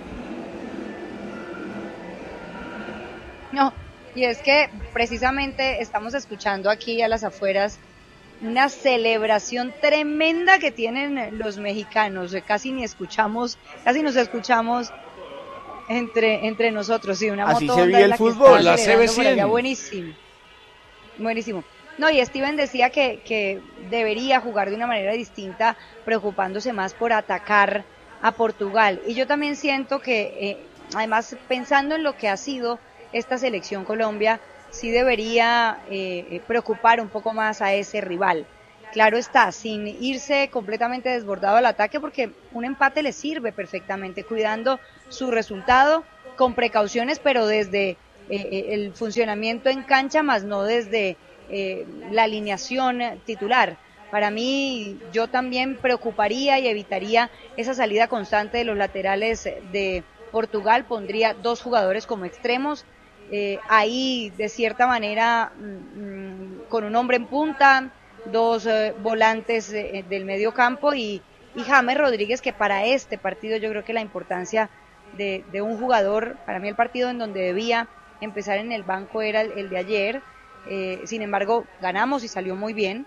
Speaker 3: No, y es que precisamente estamos escuchando aquí a las afueras una celebración tremenda que tienen los mexicanos, casi nos escuchamos entre nosotros, sí, una
Speaker 4: Así
Speaker 3: moto
Speaker 4: se
Speaker 3: Honda
Speaker 4: vive
Speaker 3: en
Speaker 4: el
Speaker 3: que
Speaker 4: fútbol.
Speaker 3: estaban
Speaker 1: La
Speaker 3: celebrando por
Speaker 1: CB100.
Speaker 3: allá. Buenísimo, buenísimo. No, y Steven decía que debería jugar de una manera distinta, preocupándose más por atacar a Portugal. Y yo también siento que, además, pensando en lo que ha sido esta selección Colombia, sí debería preocupar un poco más a ese rival. Claro está, sin irse completamente desbordado al ataque, porque un empate le sirve perfectamente, cuidando su resultado con precauciones, pero desde el funcionamiento en cancha, más no desde la alineación titular. Para mí, yo también preocuparía y evitaría esa salida constante de los laterales de Portugal, pondría 2 jugadores como extremos, ahí de cierta manera con un hombre en punta, 2 volantes del medio campo y James Rodríguez, que para este partido yo creo que la importancia de un jugador, para mí el partido en donde debía empezar en el banco era el de ayer, sin embargo ganamos y salió muy bien,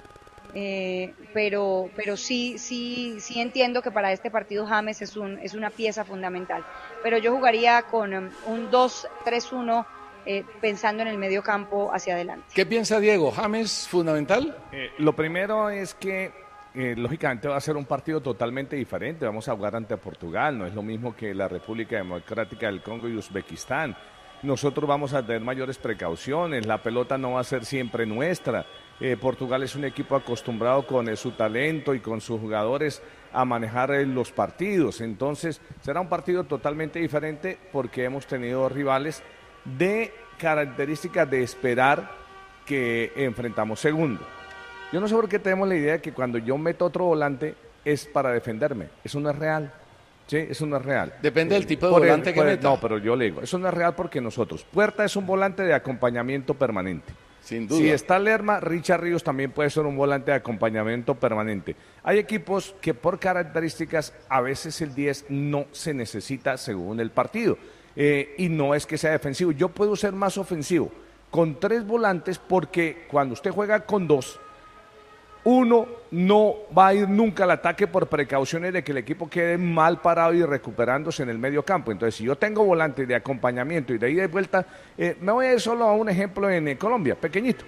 Speaker 3: pero sí entiendo que para este partido James es una pieza fundamental, pero yo jugaría con un 2-3-1 pensando en el medio campo hacia adelante.
Speaker 1: ¿Qué piensa Diego? ¿James fundamental?
Speaker 2: Lo primero es que lógicamente va a ser un partido totalmente diferente. Vamos a jugar ante Portugal, no es lo mismo que la República Democrática del Congo y Uzbekistán. Nosotros vamos a tener mayores precauciones, la pelota no va a ser siempre nuestra. Portugal es un equipo acostumbrado con su talento y con sus jugadores a manejar los partidos. Entonces será un partido totalmente diferente porque hemos tenido rivales de características de esperar que enfrentamos segundo. Yo no sé por qué tenemos la idea de que cuando yo meto otro volante es para defenderme. Eso no es real. Sí, eso no es real.
Speaker 1: Depende del tipo de volante que meta.
Speaker 2: No, pero yo le digo, eso no es real porque nosotros, Puerta es un volante de acompañamiento permanente.
Speaker 1: Sin duda.
Speaker 2: Si está Lerma, Richard Ríos también puede ser un volante de acompañamiento permanente. Hay equipos que por características a veces el 10 no se necesita según el partido. Y no es que sea defensivo. Yo puedo ser más ofensivo con 3 volantes porque cuando usted juega con 2, uno no va a ir nunca al ataque por precauciones de que el equipo quede mal parado y recuperándose en el medio campo. Entonces, si yo tengo volantes de acompañamiento y de ida y vuelta, me voy a ir solo a un ejemplo en Colombia, pequeñito.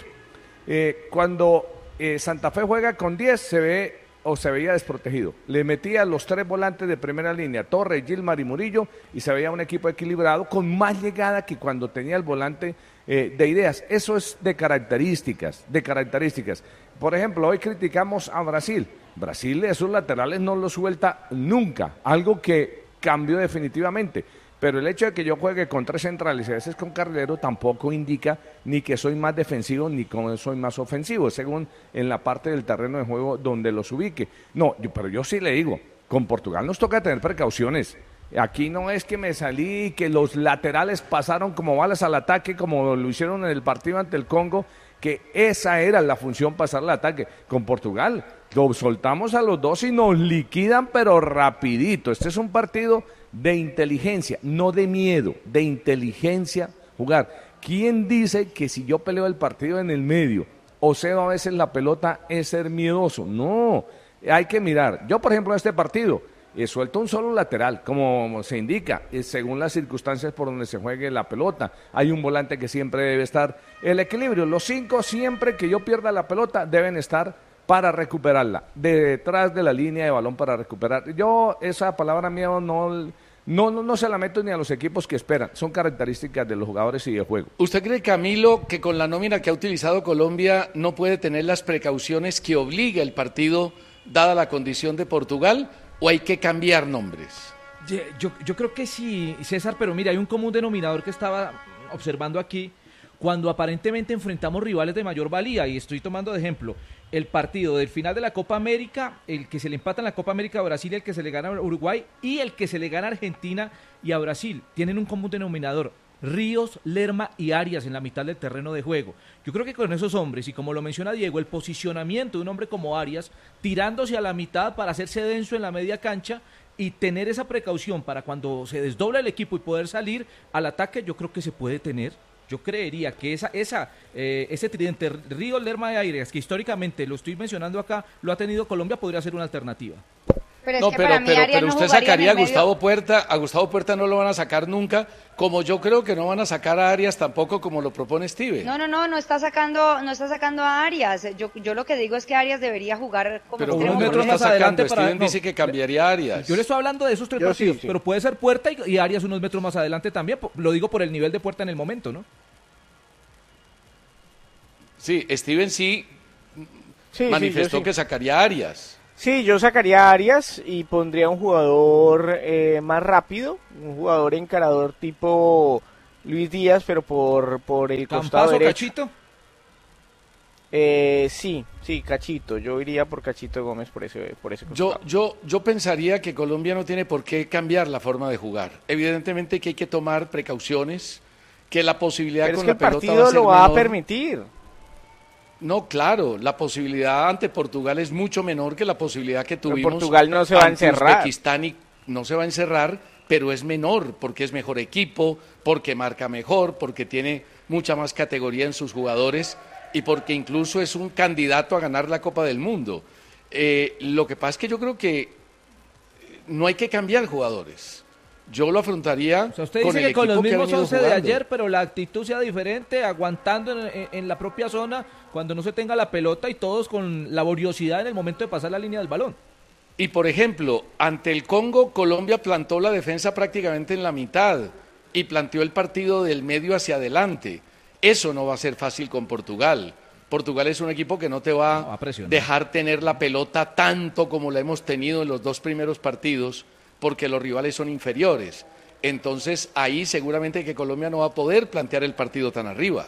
Speaker 2: Cuando Santa Fe juega con 10, se veía desprotegido. Le metía los 3 volantes de primera línea, Torres, Gilmar y Murillo, y se veía un equipo equilibrado con más llegada que cuando tenía el volante de ideas. Eso es de características. Por ejemplo, hoy criticamos a Brasil. Brasil esos laterales no los suelta nunca, algo que cambió definitivamente. Pero el hecho de que yo juegue con 3 centrales y a veces con carrilero tampoco indica ni que soy más defensivo ni que soy más ofensivo, según en la parte del terreno de juego donde los ubique. No, pero yo sí le digo, con Portugal nos toca tener precauciones. Aquí no es que me salí y que los laterales pasaron como balas al ataque, como lo hicieron en el partido ante el Congo, que esa era la función, pasar al ataque. Con Portugal lo soltamos a los 2 y nos liquidan, pero rapidito. Este es un partido de inteligencia, no de miedo, de inteligencia jugar. ¿Quién dice que si yo peleo el partido en el medio o cedo a veces la pelota es ser miedoso? No, hay que mirar. Yo, por ejemplo, en este partido suelto un solo lateral, como se indica, según las circunstancias por donde se juegue la pelota. Hay un volante que siempre debe estar. El equilibrio, los 5 siempre que yo pierda la pelota deben estar para recuperarla, detrás de la línea de balón para recuperar. Yo esa palabra mía no se la meto ni a los equipos que esperan, son características de los jugadores y del juego.
Speaker 1: ¿Usted cree, Camilo, que con la nómina que ha utilizado Colombia no puede tener las precauciones que obliga el partido, dada la condición de Portugal, o hay que cambiar nombres?
Speaker 5: Yo creo que sí, César, pero mira, hay un común denominador que estaba observando aquí, cuando aparentemente enfrentamos rivales de mayor valía, y estoy tomando de ejemplo el partido del final de la Copa América, el que se le empata en la Copa América a Brasil, el que se le gana a Uruguay y el que se le gana a Argentina y a Brasil, tienen un común denominador: Ríos, Lerma y Arias en la mitad del terreno de juego. Yo creo que con esos hombres, y como lo menciona Diego, el posicionamiento de un hombre como Arias, tirándose a la mitad para hacerse denso en la media cancha y tener esa precaución para cuando se desdobla el equipo y poder salir al ataque, yo creo que se puede tener. Yo creería que ese tridente Ríos, Lerma y Arias, que históricamente lo estoy mencionando acá, lo ha tenido Colombia, podría ser una alternativa.
Speaker 3: Pero es
Speaker 1: No,
Speaker 3: que para mí Arias no
Speaker 1: usted
Speaker 3: jugaría
Speaker 1: sacaría a
Speaker 3: en el medio.
Speaker 1: Gustavo Puerta, a Gustavo Puerta no lo van a sacar nunca, como yo creo que no van a sacar a Arias tampoco como lo propone Steve.
Speaker 3: No está sacando a Arias. Yo lo que digo es que Arias debería jugar como
Speaker 1: Pero
Speaker 3: extremo.
Speaker 1: unos metros más adelante Steven dice que cambiaría a Arias.
Speaker 5: Yo le estoy hablando de esos tres
Speaker 1: Yo
Speaker 5: partidos,
Speaker 1: sí.
Speaker 5: pero puede ser Puerta y Arias unos metros más adelante también. Lo digo por el nivel de Puerta en el momento, ¿no?
Speaker 1: Sí, Steven
Speaker 4: Sí,
Speaker 1: manifestó
Speaker 4: yo sí.
Speaker 1: que sacaría a Arias.
Speaker 4: Sí, yo sacaría a Arias y pondría un jugador más rápido, un jugador encarador tipo Luis Díaz, pero por el costado
Speaker 5: ¿Campazo,
Speaker 4: derecho.
Speaker 5: Cachito?
Speaker 4: Sí, Cachito. Yo iría por Cachito Gómez por ese costado.
Speaker 1: Yo pensaría que Colombia no tiene por qué cambiar la forma de jugar. Evidentemente que hay que tomar precauciones, que la posibilidad
Speaker 4: Pero es
Speaker 1: con
Speaker 4: que
Speaker 1: la
Speaker 4: el
Speaker 1: pelota
Speaker 4: partido
Speaker 1: va a ser
Speaker 4: lo va a
Speaker 1: menor.
Speaker 4: permitir.
Speaker 1: No, claro, la posibilidad ante Portugal es mucho menor que la posibilidad que
Speaker 4: Pero
Speaker 1: tuvimos.
Speaker 4: Portugal no se va a
Speaker 1: ante
Speaker 4: encerrar.
Speaker 1: Uzbekistán y no se va a encerrar, pero es menor porque es mejor equipo, porque marca mejor, porque tiene mucha más categoría en sus jugadores y porque incluso es un candidato a ganar la Copa del Mundo. Lo que pasa es que yo creo que no hay que cambiar jugadores. Yo lo afrontaría
Speaker 5: Usted
Speaker 1: con
Speaker 5: dice
Speaker 1: el
Speaker 5: que con
Speaker 1: equipo
Speaker 5: los
Speaker 1: que ha
Speaker 5: mismos
Speaker 1: venido
Speaker 5: 11 de
Speaker 1: jugando.
Speaker 5: ayer, pero la actitud sea diferente, aguantando en la propia zona, cuando no se tenga la pelota y todos con laboriosidad en el momento de pasar la línea del balón.
Speaker 1: Y por ejemplo, ante el Congo, Colombia plantó la defensa prácticamente en la mitad y planteó el partido del medio hacia adelante. Eso no va a ser fácil con Portugal. Portugal es un equipo que no te va a dejar tener la pelota tanto como la hemos tenido en los dos primeros partidos, porque los rivales son inferiores. Entonces ahí seguramente que Colombia no va a poder plantear el partido tan arriba.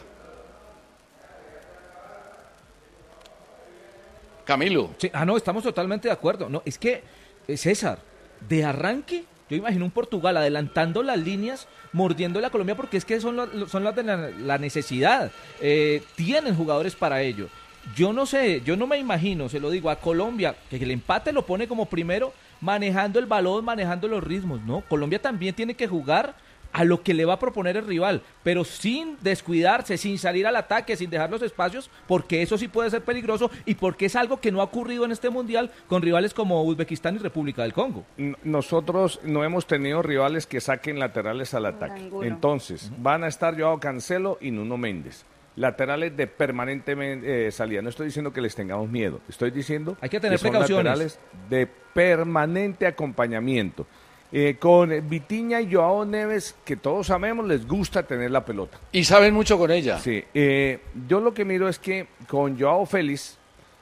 Speaker 1: Camilo.
Speaker 5: Sí, no, estamos totalmente de acuerdo. No, es que, César, de arranque, yo imagino un Portugal adelantando las líneas, mordiendo a Colombia, porque es que son las de la necesidad. Tienen jugadores para ello. Yo no sé, yo no me imagino, se lo digo, a Colombia, que el empate lo pone como primero, manejando el balón, manejando los ritmos, ¿no? Colombia también tiene que jugar a lo que le va a proponer el rival, pero sin descuidarse, sin salir al ataque, sin dejar los espacios, porque eso sí puede ser peligroso y porque es algo que no ha ocurrido en este mundial con rivales como Uzbekistán y República del Congo.
Speaker 2: Nosotros no hemos tenido rivales que saquen laterales al ataque.
Speaker 3: Ninguno.
Speaker 2: Entonces, van a estar Joao Cancelo y Nuno Méndez. Laterales de permanente salida. No estoy diciendo que les tengamos miedo. Estoy diciendo
Speaker 5: hay que tener
Speaker 2: son
Speaker 5: precauciones.
Speaker 2: laterales de permanente acompañamiento. Con Vitinha y Joao Neves, que todos sabemos, les gusta tener la pelota.
Speaker 1: Y saben mucho con ella.
Speaker 2: Sí. Yo lo que miro es que con Joao Félix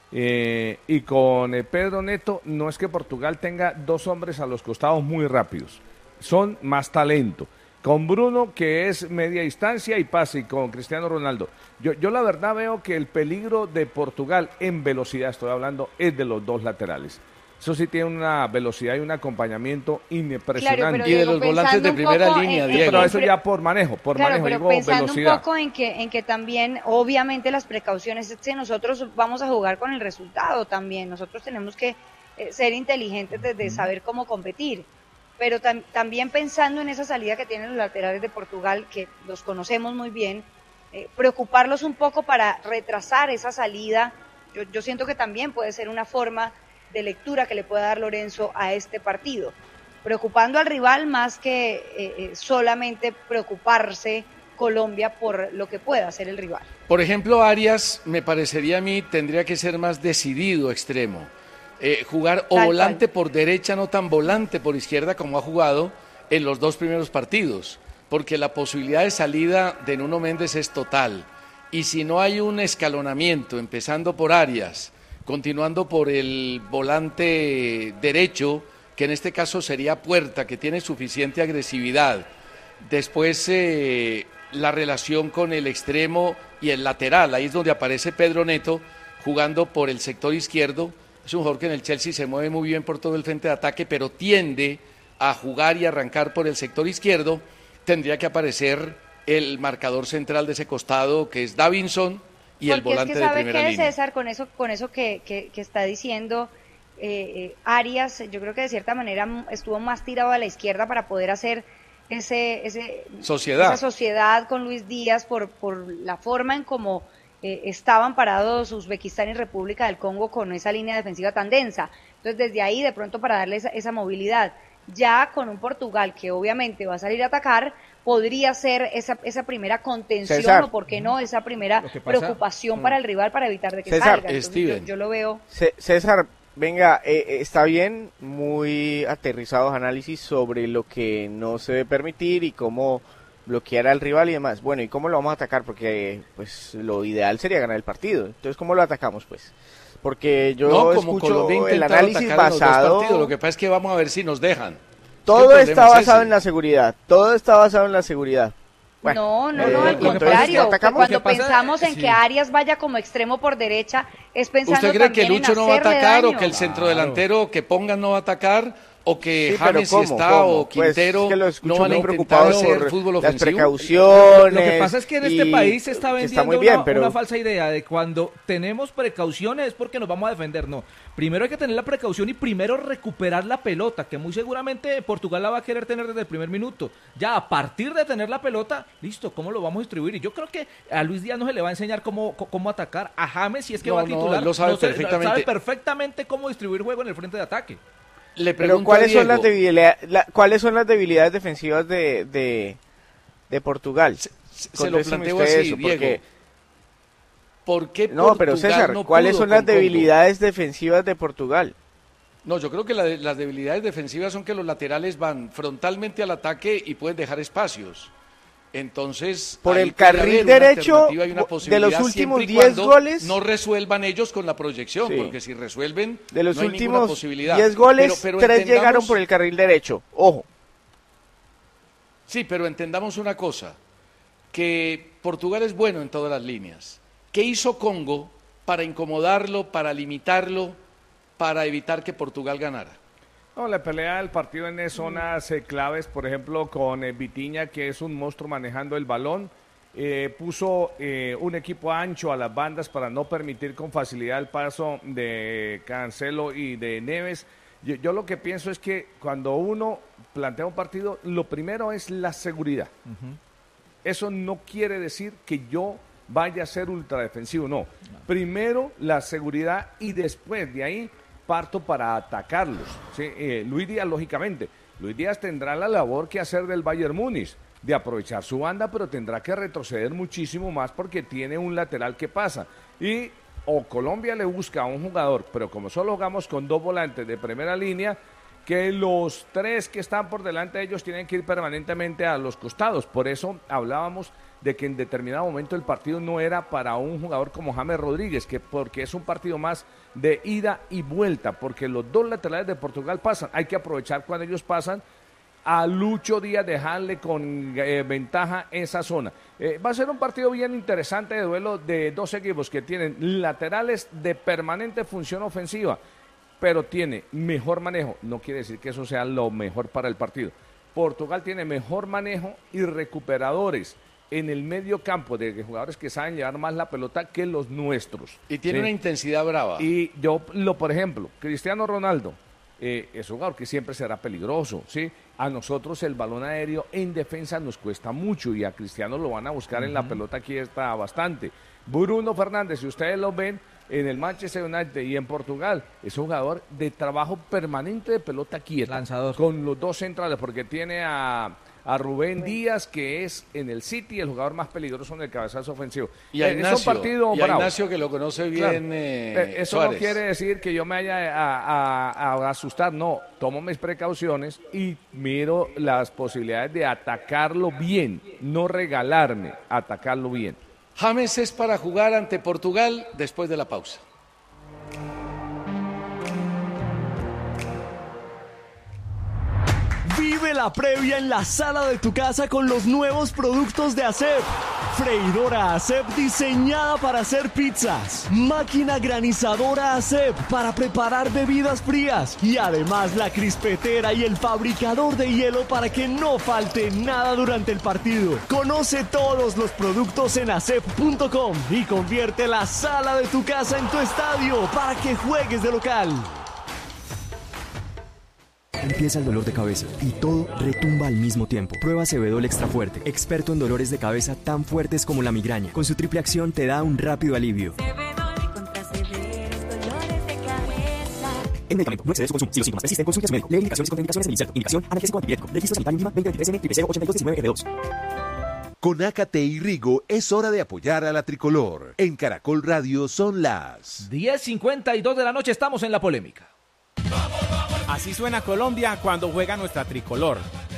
Speaker 2: y con Pedro Neto, no es que Portugal tenga dos hombres a los costados muy rápidos. Son más talento. Con Bruno, que es media distancia y pase, y con Cristiano Ronaldo. Yo la verdad veo que el peligro de Portugal en velocidad, estoy hablando, es de los dos laterales. Eso sí tiene una velocidad y un acompañamiento impresionante.
Speaker 3: Claro, y de los volantes de primera línea,
Speaker 2: Diego. Pero eso ya por manejo,
Speaker 3: pero
Speaker 2: digo,
Speaker 3: pensando
Speaker 2: velocidad.
Speaker 3: un poco en que también, obviamente, las precauciones es que nosotros vamos a jugar con el resultado también. Nosotros tenemos que ser inteligentes de saber cómo competir. Pero también pensando en esa salida que tienen los laterales de Portugal, que los conocemos muy bien, preocuparlos un poco para retrasar esa salida. Yo siento que también puede ser una forma de lectura que le pueda dar Lorenzo a este partido, preocupando al rival más que solamente preocuparse Colombia por lo que pueda hacer el rival.
Speaker 1: Por ejemplo, Arias, me parecería a mí, tendría que ser más decidido extremo. Jugar o volante por derecha, no tan volante por izquierda como ha jugado en los dos primeros partidos, porque la posibilidad de salida de Nuno Méndez es total. Y si no hay un escalonamiento, empezando por Arias, continuando por el volante derecho, que en este caso sería Puerta, que tiene suficiente agresividad, después la relación con el extremo y el lateral, ahí es donde aparece Pedro Neto jugando por el sector izquierdo. Es un jugador que en el Chelsea se mueve muy bien por todo el frente de ataque, pero tiende a jugar y arrancar por el sector izquierdo. Tendría que aparecer el marcador central de ese costado, que es Davinson, y el volante de primera línea.
Speaker 3: César, con eso que está diciendo Arias, yo creo que de cierta manera estuvo más tirado a la izquierda para poder hacer esa sociedad con Luis Díaz por la forma en cómo estaban parados Uzbekistán y República del Congo con esa línea defensiva tan densa. Entonces desde ahí de pronto para darle esa movilidad, ya con un Portugal que obviamente va a salir a atacar, podría ser esa primera contención,
Speaker 4: César,
Speaker 3: o por qué no, esa primera preocupación para el rival para evitar de que
Speaker 4: César,
Speaker 3: salga. Entonces, yo lo veo.
Speaker 4: César, venga, está bien, muy aterrizados análisis sobre lo que no se debe permitir y cómo bloquear al rival y demás. Bueno, ¿y cómo lo vamos a atacar? Porque pues lo ideal sería ganar el partido. Entonces, ¿cómo lo atacamos, pues? Porque yo escucho el análisis basado...
Speaker 1: Lo que pasa es que vamos a ver si nos dejan.
Speaker 4: Todo está basado en la seguridad. Todo está basado en la seguridad. Bueno,
Speaker 3: no, al contrario. Cuando pensamos en que Arias vaya como extremo por derecha, es pensando
Speaker 1: ¿Usted cree que
Speaker 3: también
Speaker 1: Lucho
Speaker 3: en
Speaker 1: no va a atacar
Speaker 3: daño?
Speaker 1: o que el centrodelantero que pongan no va a atacar? ¿O que James está o Quintero
Speaker 4: pues
Speaker 1: no van a intentar hacer fútbol ofensivo?
Speaker 4: Las precauciones.
Speaker 5: Lo que pasa es que en este país se está vendiendo
Speaker 4: muy bien,
Speaker 5: una falsa idea de cuando tenemos precauciones es porque nos vamos a defender. No, primero hay que tener la precaución y primero recuperar la pelota, que muy seguramente Portugal la va a querer tener desde el primer minuto. Ya a partir de tener la pelota, listo, ¿cómo lo vamos a distribuir? Y yo creo que a Luis Díaz no se le va a enseñar cómo atacar. A James, si es que va a titular,
Speaker 1: lo sabe perfectamente.
Speaker 5: Sabe perfectamente cómo distribuir juego en el frente de ataque.
Speaker 4: Pero ¿cuáles son las debilidades defensivas de Portugal?
Speaker 1: Se lo planteo así, eso, Diego. ¿Por qué
Speaker 4: no, pero César, ¿cuáles son las debilidades defensivas de Portugal?
Speaker 1: No, yo creo que las debilidades defensivas son que los laterales van frontalmente al ataque y pueden dejar espacios. Entonces,
Speaker 4: por el carril derecho de los últimos 10 goles
Speaker 1: no resuelvan ellos con la proyección, porque si resuelven
Speaker 4: de los
Speaker 1: no hay
Speaker 4: últimos
Speaker 1: 10
Speaker 4: goles, 3 llegaron por el carril derecho. Ojo.
Speaker 1: Sí, pero entendamos una cosa, que Portugal es bueno en todas las líneas. ¿Qué hizo Congo para incomodarlo, para limitarlo, para evitar que Portugal ganara?
Speaker 2: No, la pelea del partido en zonas claves, por ejemplo, con Vitinha, que es un monstruo manejando el balón, puso un equipo ancho a las bandas para no permitir con facilidad el paso de Cancelo y de Neves. Yo lo que pienso es que cuando uno plantea un partido, lo primero es la seguridad. Eso no quiere decir que yo vaya a ser ultradefensivo, no. Primero la seguridad y después de ahí parto para atacarlos. ¿Sí? Luis Díaz, lógicamente. Luis Díaz tendrá la labor que hacer del Bayern Múnich, de aprovechar su banda, pero tendrá que retroceder muchísimo más porque tiene un lateral que pasa. Y o Colombia le busca a un jugador, pero como solo jugamos con 2 volantes de primera línea, que los 3 que están por delante de ellos tienen que ir permanentemente a los costados. Por eso hablábamos de que en determinado momento el partido no era para un jugador como James Rodríguez, porque es un partido más de ida y vuelta, porque los 2 laterales de Portugal pasan, hay que aprovechar cuando ellos pasan, a Lucho Díaz dejarle con ventaja esa zona. Va a ser un partido bien interesante de duelo de 2 equipos que tienen laterales de permanente función ofensiva, pero tiene mejor manejo, no quiere decir que eso sea lo mejor para el partido. Portugal tiene mejor manejo y recuperadores en el medio campo de jugadores que saben llevar más la pelota que los nuestros.
Speaker 1: Y tiene una intensidad brava.
Speaker 2: Y por ejemplo, Cristiano Ronaldo es un jugador que siempre será peligroso, ¿sí? A nosotros el balón aéreo en defensa nos cuesta mucho y a Cristiano lo van a buscar en la pelota, aquí está bastante. Bruno Fernández, si ustedes lo ven en el Manchester United y en Portugal, es un jugador de trabajo permanente de pelota quieta.
Speaker 5: Lanzador.
Speaker 2: Con los 2 centrales, porque tiene a Rubén Díaz, que es en el City el jugador más peligroso en el cabezazo ofensivo.
Speaker 1: Y a Ignacio,
Speaker 2: y a
Speaker 1: Ignacio que lo conoce bien.
Speaker 2: Claro. Eso
Speaker 1: Suárez.
Speaker 2: no quiere decir que yo me vaya a asustar, no. Tomo mis precauciones y miro las posibilidades de atacarlo bien, no regalarme, atacarlo bien.
Speaker 1: James es para jugar ante Portugal después de la pausa.
Speaker 18: Vive la previa en la sala de tu casa con los nuevos productos de ASEP. Freidora ASEP diseñada para hacer pizzas. Máquina granizadora ASEP para preparar bebidas frías. Y además la crispetera y el fabricador de hielo para que no falte nada durante el partido. Conoce todos los productos en asep.com y convierte la sala de tu casa en tu estadio para que juegues de local.
Speaker 19: Empieza el dolor de cabeza y todo retumba al mismo tiempo. Prueba Cebedol Extra Fuerte, experto en dolores de cabeza tan fuertes como la migraña. Con su triple acción te da un rápido alivio. El medicamento no excede su consumo. Si los síntomas persisten, consulte a su médico. Lee indicaciones y contraindicaciones del inserto. Indicación, analgésico antipirético. Registro sanitario mínima 2023N, triple 8219F2.
Speaker 9: Con Ácate y Rigo es hora de apoyar a la tricolor. En Caracol Radio son las
Speaker 5: 10:52 de la noche, estamos en la polémica.
Speaker 20: Así suena Colombia cuando juega nuestra tricolor.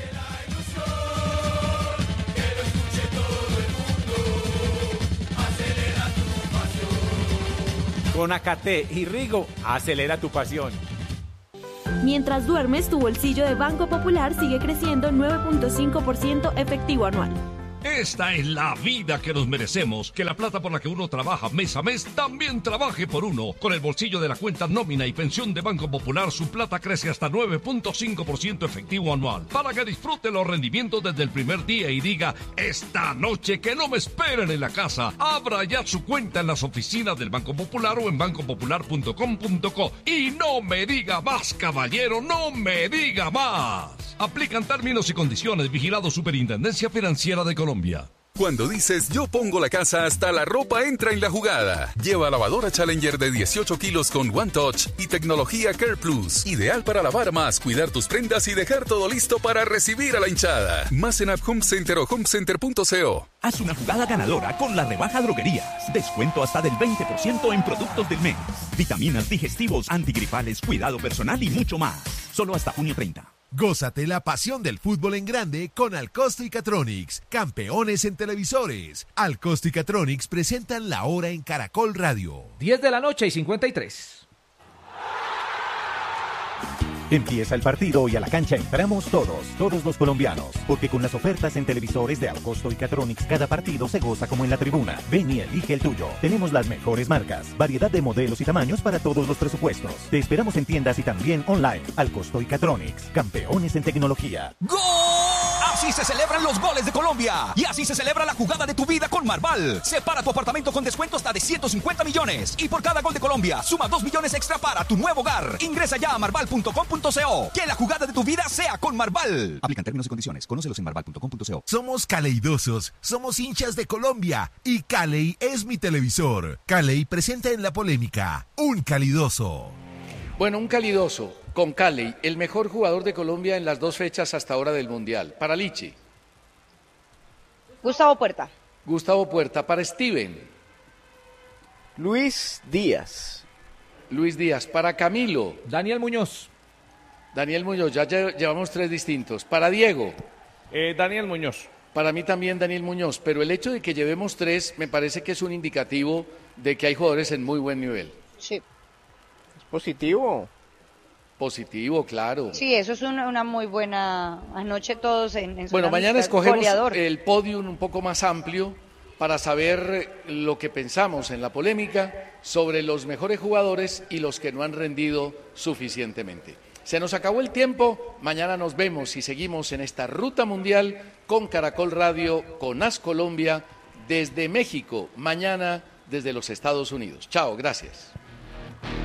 Speaker 20: Con Ácate y Rigo, acelera tu pasión.
Speaker 21: Mientras duermes, tu bolsillo de Banco Popular sigue creciendo 9.5% efectivo anual.
Speaker 22: Esta es la vida que nos merecemos, que la plata por la que uno trabaja mes a mes también trabaje por uno. Con el bolsillo de la cuenta nómina y pensión de Banco Popular, su plata crece hasta 9.5% efectivo anual, para que disfrute los rendimientos desde el primer día y diga, esta noche que no me esperen en la casa. Abra ya su cuenta en las oficinas del Banco Popular o en bancopopular.com.co. Y no me diga más, caballero, no me diga más. Aplican términos y condiciones. Vigilado Superintendencia Financiera de Colombia.
Speaker 23: Cuando dices yo pongo la casa, hasta la ropa entra en la jugada. Lleva lavadora Challenger de 18 kilos con One Touch y tecnología Care Plus. Ideal para lavar más, cuidar tus prendas y dejar todo listo para recibir a la hinchada. Más en App Home Center o homecenter.co.
Speaker 24: Haz una jugada ganadora con la rebaja Droguerías. Descuento hasta del 20% en productos del mes. Vitaminas, digestivos, antigripales, cuidado personal y mucho más. Solo hasta junio 30.
Speaker 9: Gózate la pasión del fútbol en grande con Alcosto y Catronics, campeones en televisores. Alcosto y Catronics presentan la hora en Caracol Radio.
Speaker 5: 10 de la noche y 53.
Speaker 17: Empieza el partido y a la cancha entramos todos los colombianos, porque con las ofertas en televisores de Alcosto y Catronics cada partido se goza como en la tribuna. Ven y elige el tuyo. Tenemos las mejores marcas, variedad de modelos y tamaños para todos los presupuestos. Te esperamos en tiendas y también online. Alcosto y Catronics, campeones en tecnología.
Speaker 25: ¡Gol! Así se celebran los goles de Colombia y así se celebra la jugada de tu vida con Marval. Separa tu apartamento con descuento hasta de 150 millones y por cada gol de Colombia suma 2 millones extra para tu nuevo hogar. Ingresa ya a marval.com.co. Que la jugada de tu vida sea con Marval. Aplican términos y condiciones. Conócelos en marval.com.co.
Speaker 9: Somos caleidosos, somos hinchas de Colombia y Caley es mi televisor. Caley presenta en la polémica un calidoso.
Speaker 1: Bueno, un calidoso con Caley, el mejor jugador de Colombia en las 2 fechas hasta ahora del Mundial. Para Lichi.
Speaker 3: Gustavo Puerta.
Speaker 1: Gustavo Puerta. Para Steven.
Speaker 4: Luis Díaz.
Speaker 1: Luis Díaz. Para Camilo.
Speaker 5: Daniel Muñoz.
Speaker 1: Daniel Muñoz, ya llevamos 3 distintos. Para Diego.
Speaker 2: Daniel Muñoz.
Speaker 1: Para mí también Daniel Muñoz, pero el hecho de que llevemos 3 me parece que es un indicativo de que hay jugadores en muy buen nivel.
Speaker 3: Sí.
Speaker 4: ¿Es positivo?
Speaker 1: Positivo, claro.
Speaker 3: Sí, eso es una muy buena anoche todos en
Speaker 1: Bueno, mañana escogemos
Speaker 3: goleador.
Speaker 1: el podium un poco más amplio para saber lo que pensamos en la polémica sobre los mejores jugadores y los que no han rendido suficientemente. Se nos acabó el tiempo, mañana nos vemos y seguimos en esta ruta mundial con Caracol Radio, con AS Colombia, desde México, mañana desde los Estados Unidos. Chao, gracias.